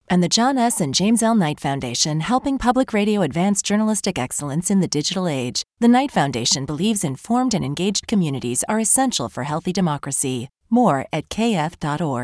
And the John S. and James L. Knight Foundation, helping public radio advance journalistic excellence in the digital age. The Knight Foundation believes informed and engaged communities are essential for healthy democracy. More at kf.org.